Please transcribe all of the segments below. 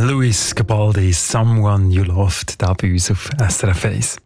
Luis Capaldi, Someone You Loved, da bei uns auf SRF 1.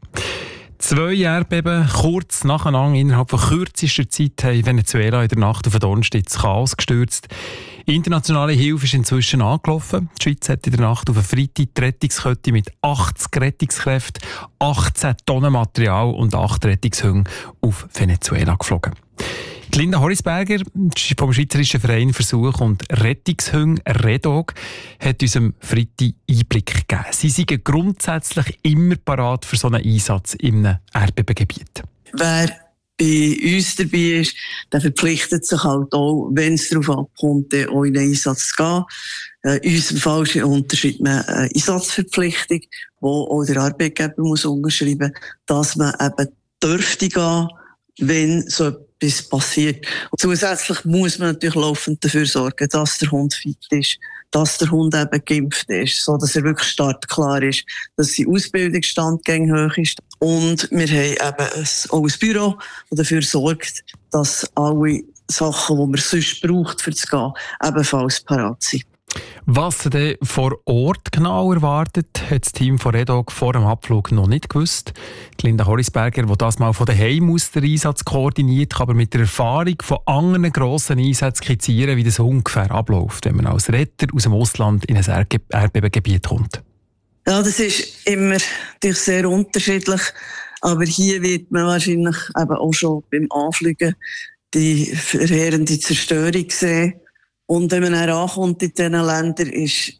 2 Erdbeben kurz nacheinander innerhalb von kürzester Zeit haben Venezuela in der Nacht auf den Donnerstag ins Chaos gestürzt. Internationale Hilfe ist inzwischen angelaufen. Die Schweiz hat in der Nacht auf einen Freitag die Rettungskette mit 80 Rettungskräften, 18 Tonnen Material und 8 Rettungshunde auf Venezuela geflogen. Die Linda Horisberger vom Schweizerischen Verein Versuch und Rettungshunde REDOG hat uns am Freitag Einblick gegeben. Sie sind grundsätzlich immer parat für so einen Einsatz in einem Erdbebengebiet. Wer bei uns dabei ist, der verpflichtet sich halt auch, wenn es darauf ankommt, auch in den Einsatz zu gehen. In unserem Fall unterschreibt man eine Einsatzverpflichtung, wo auch der Arbeitgeber muss unterschreiben muss, dass man eben dürfte gehen, wenn so etwas passiert. Und zusätzlich muss man natürlich laufend dafür sorgen, dass der Hund fit ist, dass der Hund eben geimpft ist, so dass er wirklich startklar ist, dass sein Ausbildungsstand hoch ist. Und wir haben eben auch ein Büro, das dafür sorgt, dass alle Sachen, die man sonst braucht, für das Gehen, ebenfalls parat sind. Was denn vor Ort genau erwartet, hat das Team von REDOG vor dem Abflug noch nicht gewusst. Die Linda Horisberger, die das mal von daheim aus den Einsatz koordiniert, kann aber mit der Erfahrung von anderen grossen Einsätzen skizzieren, wie das ungefähr abläuft, wenn man als Retter aus dem Ausland in ein Erdbebengebiet kommt. Ja, das ist immer natürlich sehr unterschiedlich, aber hier wird man wahrscheinlich eben auch schon beim Anfliegen die verheerende Zerstörung sehen. Und wenn man dann ankommt in diesen Ländern, ist,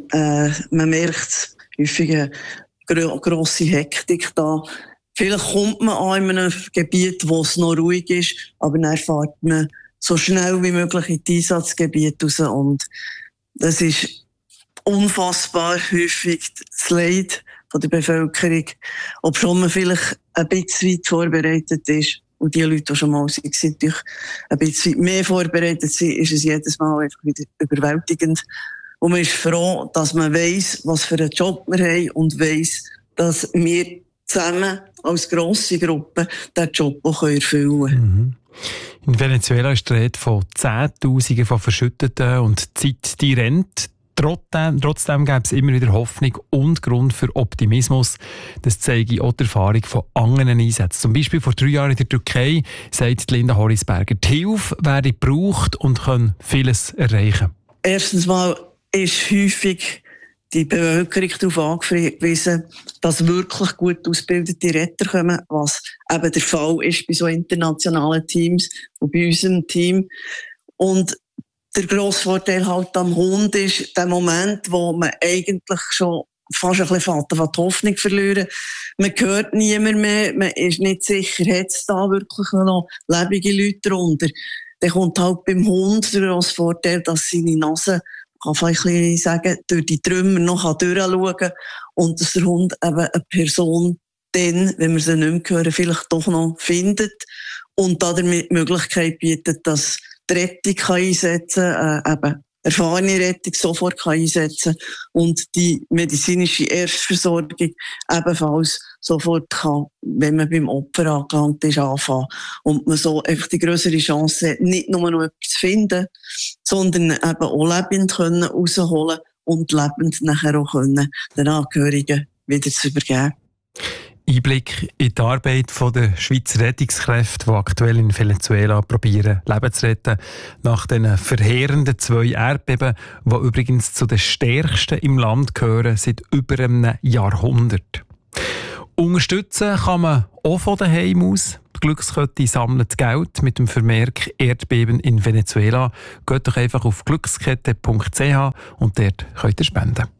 man merkt häufig eine grosse Hektik da. Vielleicht kommt man an in einem Gebiet, wo es noch ruhig ist, aber dann fährt man so schnell wie möglich in die Einsatzgebiete raus. Und das ist unfassbar häufig das Leid von der Bevölkerung. Obwohl man vielleicht ein bisschen weit vorbereitet ist. Und die Leute, die schon mal sind, natürlich ein bisschen mehr vorbereitet sind, ist es jedes Mal einfach wieder überwältigend. Und man ist froh, dass man weiss, was für einen Job wir haben und weiss, dass wir zusammen als grosse Gruppe diesen Job auch erfüllen können. In Venezuela ist die Rede von Zehntausenden von Verschütteten und die Zeit, die rennt. Trotzdem gäbe es immer wieder Hoffnung und Grund für Optimismus. Das zeige auch die Erfahrung von anderen Einsätzen. Zum Beispiel vor 3 Jahren in der Türkei, sagt Linda Horisberger. Die Hilfe werde gebraucht und kann vieles erreichen. Erstens mal ist häufig die Bevölkerung darauf angewiesen, dass wirklich gut ausgebildete Retter kommen, was eben der Fall ist bei so internationalen Teams und bei unserem Team. Und der grosse Vorteil halt am Hund ist der Moment, wo man eigentlich schon fast ein bisschen die Hoffnung verlieren. Man hört niemand mehr, man ist nicht sicher, hat es da wirklich noch lebende Leute drunter. Dann kommt halt beim Hund der grosse Vorteil, dass seine Nase, kann vielleicht ein bisschen sagen, durch die Trümmer noch durchschauen kann und dass der Hund eben eine Person dann, wenn wir sie nicht mehr hören, vielleicht doch noch findet und damit die Möglichkeit bietet, dass die Rettung kann einsetzen, eben erfahrene Rettung sofort kann einsetzen und die medizinische Erstversorgung ebenfalls sofort kann, wenn man beim Opfer angelangt ist, anfangen. Und man so einfach die grössere Chance hat, nicht nur noch etwas zu finden, sondern eben auch lebend können rausholen und lebend nachher auch können den Angehörigen wieder zu übergeben. Einblick in die Arbeit der Schweizer Rettungskräfte, die aktuell in Venezuela probieren, Leben zu retten. Nach den verheerenden 2 Erdbeben, die übrigens zu den stärksten im Land gehören, seit über einem Jahrhundert. Unterstützen kann man auch von daheim aus. Die Glückskette sammelt Geld mit dem Vermerk Erdbeben in Venezuela. Geht doch einfach auf glückskette.ch und dort könnt ihr spenden.